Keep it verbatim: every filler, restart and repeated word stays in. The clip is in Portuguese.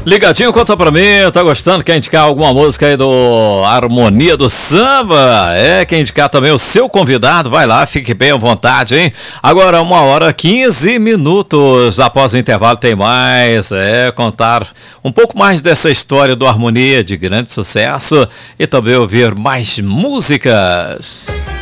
Ligadinho, conta pra mim, tá gostando? Quer indicar alguma música aí do Harmonia do Samba? É, quer indicar também o seu convidado? Vai lá, fique bem à vontade, hein? Agora, uma hora quinze minutos após o intervalo tem mais, é, contar um pouco mais dessa história do Harmonia de grande sucesso e também ouvir mais músicas.